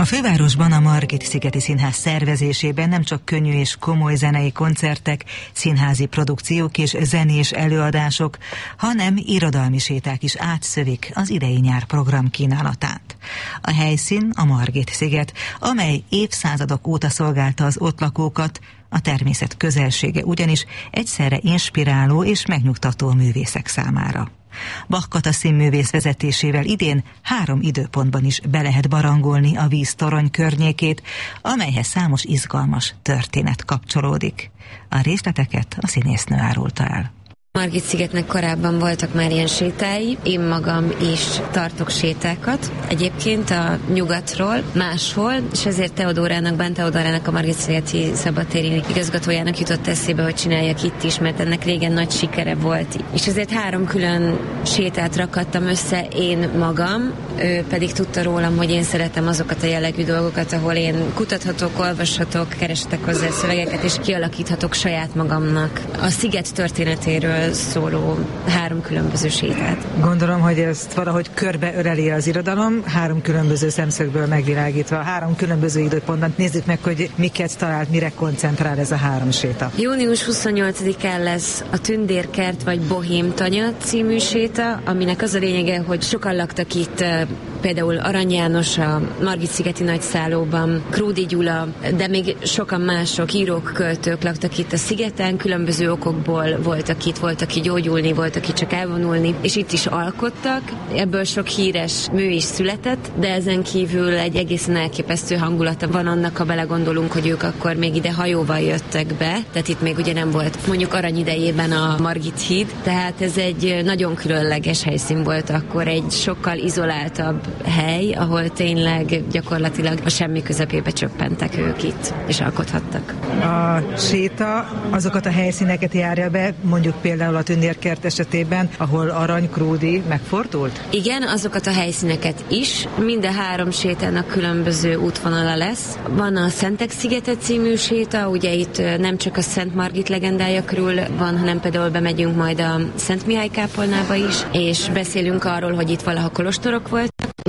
A fővárosban a Margit-szigeti Színház szervezésében nem csak könnyű és komoly zenei koncertek, színházi produkciók és zenés előadások, hanem irodalmi séták is átszövik az idei nyár program kínálatát. A helyszín a Margit-sziget, amely évszázadok óta szolgálta az ott lakókat, a természet közelsége ugyanis egyszerre inspiráló és megnyugtató művészek számára. Bach Kata színművész vezetésével idén 3 időpontban is be lehet barangolni a víztorony környékét, amelyhez számos izgalmas történet kapcsolódik. A részleteket a színésznő árulta el. Margit-szigetnek korábban voltak már ilyen sétái, én magam is tartok sétákat, egyébként a nyugatról, máshol, és ezért Bán Teodorának, a Margit-szigeti szabadtéri igazgatójának jutott eszébe, hogy csináljak itt is, mert ennek régen nagy sikere volt. És ezért 3 külön sétát rakadtam össze én magam, ő pedig tudta rólam, hogy én szeretem azokat a jellegű dolgokat, ahol én kutathatok, olvashatok, kereshetek hozzá szövegeket, és kialakíthatok saját magamnak a sziget történetéről szóló 3 különböző sétát. Gondolom, hogy ezt valahogy körbeöleli az irodalom, 3 különböző szemszögből megvilágítva, 3 különböző időpontban. Nézzük meg, hogy miket talált, mire koncentrál ez a 3 séta. Június 28-án lesz a Tündérkert vagy Bohém Tanya című séta, aminek az a lényege, hogy sokan laktak itt, például Arany János a Margit-szigeti nagyszállóban, Krúdy Gyula, de még sokan mások, írók, költők laktak itt a szigeten, különböző okokból volt, aki gyógyulni, volt, aki csak elvonulni, és itt is alkottak. Ebből sok híres mű is született, de ezen kívül egy egészen elképesztő hangulata van annak, ha belegondolunk, hogy ők akkor még ide hajóval jöttek be, tehát itt még ugye nem volt mondjuk Arany idejében a Margit híd, tehát ez egy nagyon különleges helyszín volt akkor, egy sokkal izoláltabb hely, ahol tényleg gyakorlatilag a semmi közepébe csöppentek ők itt, és alkothattak. A séta azokat a helyszíneket járja be, mondjuk például a Tündérkert esetében, ahol Arany, Krúdy megfordult? Igen, azokat a helyszíneket is. Mind a 3 sétának különböző útvonala lesz. Van a Szentek szigete című séta, ugye itt nem csak a Szent Margit legendája körül van, hanem például bemegyünk majd a Szent Mihály kápolnába is, és beszélünk arról, hogy itt valaha kolostorok voltak.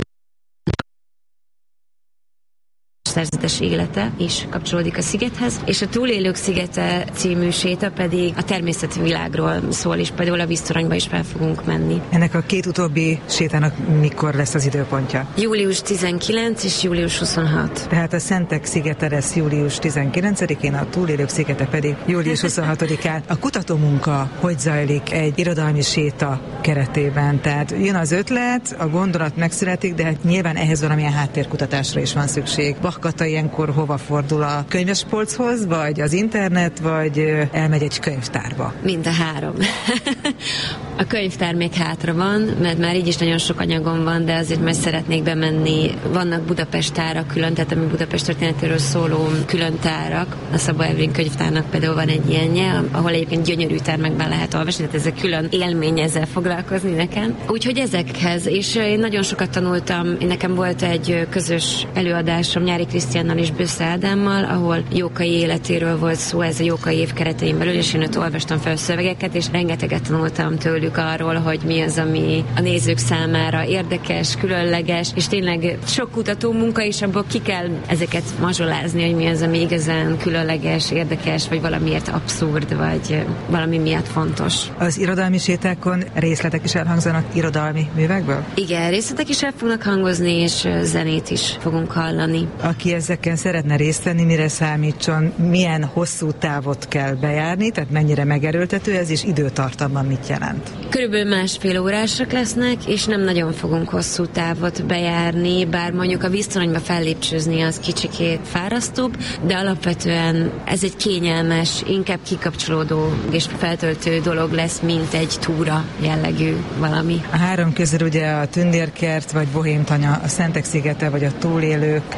Szerzetes élete is kapcsolódik a szigethez, és a Túlélők szigete című séta pedig a természeti világról szól, és például a víztoronyba is fel fogunk menni. Ennek a 2 utóbbi sétának mikor lesz az időpontja? Július 19 és július 26. Tehát a Szentek szigete lesz július 19-én, a Túlélők szigete pedig július 26-án. A kutatómunka hogy zajlik egy irodalmi séta keretében? Tehát jön az ötlet, a gondolat megszületik, de hát nyilván ehhez valamilyen háttérkutatásra is van szükség. Bach Kata ilyenkor hova fordul, a könyvespolchoz, vagy az internet, vagy elmegy egy könyvtárba? Mind a 3. A könyvtár még hátra van, mert már így is nagyon sok anyagom van, de azért majd szeretnék bemenni. Vannak Budapest tárak külön, tehát ami Budapest történetéről szóló külön tárak. A Szabó Ervin könyvtárnak például van egy ilyenje, ahol egyébként gyönyörű termekben lehet olvasni, tehát ez egy külön élmény ezzel foglalkozni nekem. Úgyhogy ezekhez, és én nagyon sokat tanultam, nekem volt egy közös előadásom Nyári Krisztiánnal és Bösz Ádámmal, ahol Jókai életéről volt szó, ez a Jókai év keretein belül, és én ott olvastam fel a szövegeket, és rengeteget tanultam tőlük arról, hogy mi az, ami a nézők számára érdekes, különleges, és tényleg sok kutató munka, és abból ki kell ezeket mazsolázni, hogy mi az, ami igazán különleges, érdekes, vagy valamiért abszurd, vagy valami miatt fontos. Az irodalmi sétákon részletek is elhangzanak irodalmi művekből? Igen, részletek is el fognak hangozni, és zenét is fogunk hallani. Aki ezeken szeretne részt venni, mire számítson, milyen hosszú távot kell bejárni, tehát mennyire megerőltető ez, és időtartamban mit jelent? Körülbelül 1,5 órásak lesznek, és nem nagyon fogunk hosszú távot bejárni, bár mondjuk a víztoronyba fellépcsőzni az kicsikét fárasztóbb, de alapvetően ez egy kényelmes, inkább kikapcsolódó és feltöltő dolog lesz, mint egy túra jellegű valami. A 3 közül ugye a Tündérkert vagy Bohém Tanya, a Szentek szigete vagy a Túlélők szigete,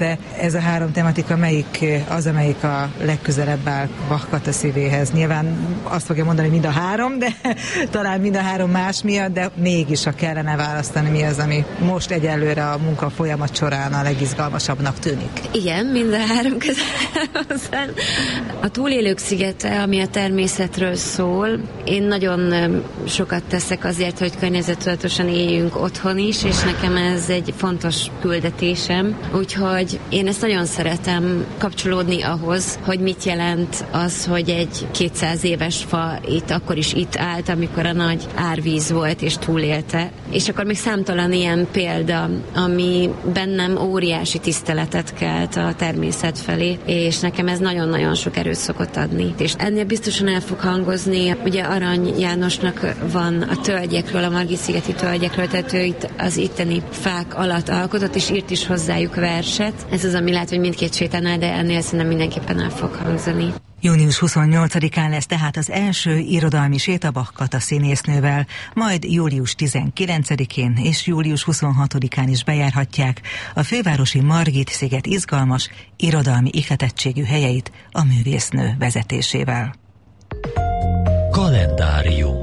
szigete. Ez a három tematika melyik az, amelyik a legközelebb áll Bach Kata szívéhez? Nyilván azt fogja mondani, hogy mind a három, de talán mind a három más miatt, de mégis, ha kellene választani, mi az, ami most egyelőre a munka folyamat során a legizgalmasabbnak tűnik? Igen, mind a három közel. A túlélők szigete, ami a természetről szól, én nagyon sokat teszek azért, hogy környezettudatosan éljünk otthon is, és nekem ez egy fontos küldetésem. Úgyhogy én ezt nagyon szeretem kapcsolódni ahhoz, hogy mit jelent az, hogy egy 200 éves fa akkor is itt állt, amikor a nagy árvíz volt és túlélte. És akkor még számtalan ilyen példa, ami bennem óriási tiszteletet kelt a természet felé, és nekem ez nagyon-nagyon sok erőt szokott adni. És ennél biztosan el fog hangozni, ugye Arany Jánosnak van a tölgyekről, a Margit-szigeti tölgyekről, tehát ő itt az itteni fák alatt alkotott, és írt is hozzájuk verset. Ez az, ami lehet, hogy mindkét sétánál, de ennél szerintem mindenképpen el fog hangzani. Június 28-án lesz tehát az első irodalmi séta Bach Kata színésznővel, majd július 19-én és július 26-án is bejárhatják a fővárosi Margit-sziget izgalmas irodalmi ihletettségű helyeit a művésznő vezetésével. Kalendárium.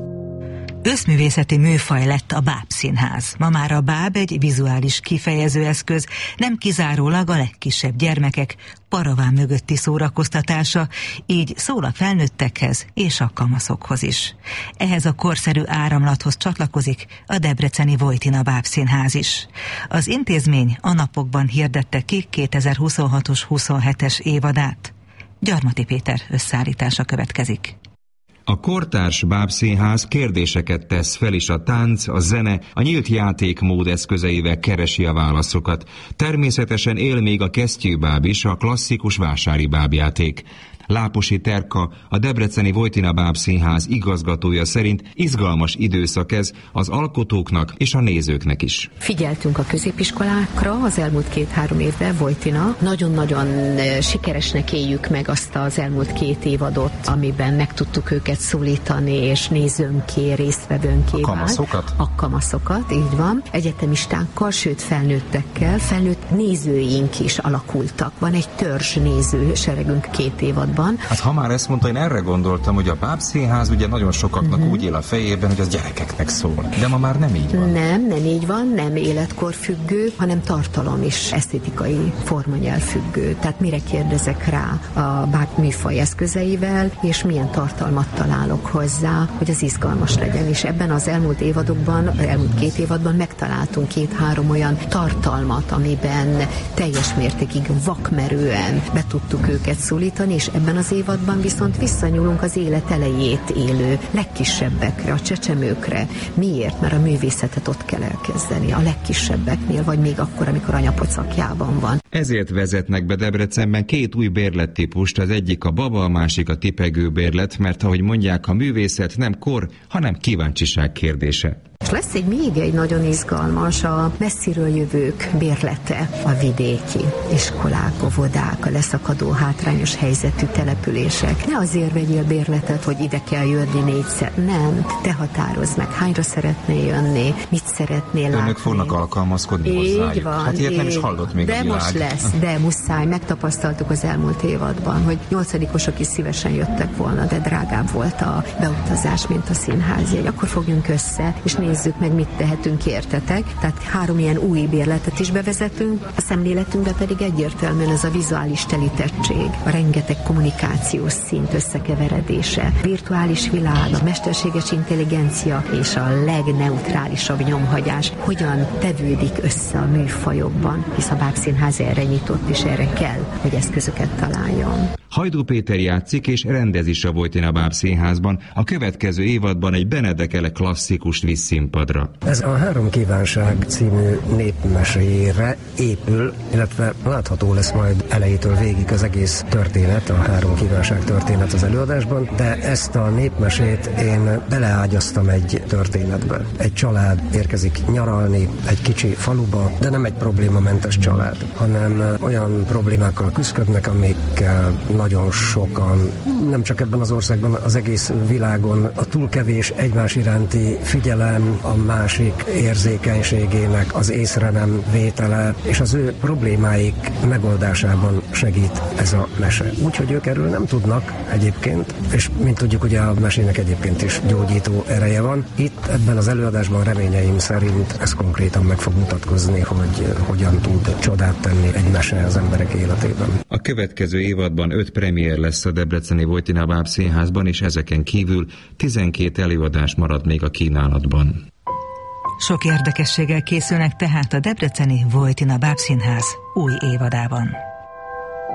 Összművészeti műfaj lett a bábszínház. Ma már a báb egy vizuális kifejezőeszköz, nem kizárólag a legkisebb gyermekek paraván mögötti szórakoztatása, így szól a felnőttekhez és a kamaszokhoz is. Ehhez a korszerű áramlathoz csatlakozik a debreceni Vojtina bábszínház is. Az intézmény a napokban hirdette ki 2026-os 27-es évadát. Gyarmati Péter összeállítása következik. A kortárs bábszínház kérdéseket tesz fel, és a tánc, a zene, a nyílt játékmód eszközeivel keresi a válaszokat. Természetesen él még a kesztyűbáb is, a klasszikus vásári bábjáték. Láposi Terka, a debreceni Vojtina bábszínház igazgatója szerint izgalmas időszak ez az alkotóknak és a nézőknek is. Figyeltünk a középiskolákra az elmúlt 2-3 évben, Vojtina. Nagyon-nagyon sikeresnek éljük meg azt az elmúlt 2 évadot, amiben meg tudtuk őket szólítani, és nézőnké, résztvevőnké. A kamaszokat? A kamaszokat, így van. Egyetemistákkal, sőt felnőttekkel, felnőtt nézőink is alakultak. Van egy törzs nézőseregünk 2 évadban. Hát ha már ezt mondta, én erre gondoltam, hogy a bábszínház ugye nagyon sokaknak úgy él a fejében, hogy az gyerekeknek szól. De ma már nem így van. Nem így van, nem életkor függő, hanem tartalom is esztétikai formanyelv függő. Tehát mire kérdezek rá a báb műfaj eszközeivel, és milyen tartalmat találok hozzá, hogy az izgalmas legyen. És ebben az elmúlt évadokban, elmúlt 2 évadban megtaláltunk 2-3 olyan tartalmat, amiben teljes mértékig vakmerően be tudtuk őket szólítani, és ebben az évadban viszont visszanyúlunk az élet elejét élő legkisebbekre, a csecsemőkre. Miért? Mert a művészetet ott kell elkezdeni, a legkisebbeknél, vagy még akkor, amikor anyapocakjában van. Ezért vezetnek be Debrecenben 2 új bérlettípust, az egyik a baba, a másik a tipegő bérlet, mert ahogy mondják, a művészet nem kor, hanem kíváncsiság kérdése. És lesz még egy nagyon izgalmas, a messziről jövők bérlete, a vidéki iskolák, óvodák, a leszakadó hátrányos helyzetű települések. Ne azért vegyél bérletet, hogy ide kell jönni 4-szer. Nem, te határozd meg, hányra szeretnél jönni, mit szeretnél látni. Önök fognak alkalmazkodni hozzájuk. Így van. Hát ilyet nem is hallott még de a világ. most lesz, de muszáj. Megtapasztaltuk az elmúlt évadban, hogy 8-osok is szívesen jöttek volna, de drágább volt a beutazás, mint a színházjegy. Akkor fogjunk össze, és nézzük meg, mit tehetünk, értetek. Tehát 3 ilyen új bérletet is bevezetünk, a szemléletünkben pedig egyértelműen ez a vizuális telítettség, a rengeteg kommunikációs szint összekeveredése, virtuális világ, a mesterséges intelligencia és a legneutrálisabb nyomhagyás hogyan tevődik össze a műfajokban, hisz a bábszínház erre nyitott, és erre kell, hogy eszközöket találjon. Hajdú Péter játszik és rendez is a Vojtina bábszínházban. A következő évadban egy Benedek klasszikust visz színpadra. Ez a 3 kívánság című népmeséjére épül, illetve látható lesz majd elejétől végig az egész történet, a 3 kívánság történet az előadásban, de ezt a népmesét én beleágyaztam egy történetbe. Egy család érkezik nyaralni egy kicsi faluba, de nem egy problémamentes család, hanem olyan problémákkal küzdködnek, amikkel nagyon sokan, nem csak ebben az országban, az egész világon a túl kevés egymás iránti figyelem, a másik érzékenységének az észre nem vétele, és az ő problémáik megoldásában segít ez a mese. Úgyhogy ők erről nem tudnak egyébként, és mint tudjuk, ugye a mesének egyébként is gyógyító ereje van. Itt ebben az előadásban reményeim szerint ez konkrétan meg fog mutatkozni, hogy hogyan tud csodát tenni egy mese az emberek életében. A következő évadban 5 premier lesz a debreceni Vojtina Báb Színházban, és ezeken kívül 12 előadás marad még a kínálatban. Sok érdekességgel készülnek tehát a debreceni Vojtina Báb Színház új évadában.